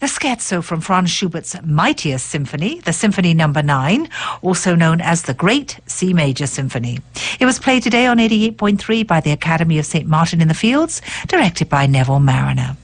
The scherzo from Franz Schubert's mightiest symphony, the Symphony No. 9, also known as the Great C Major Symphony. It was played today on 88.3 by the Academy of St. Martin in the Fields, directed by Neville Mariner.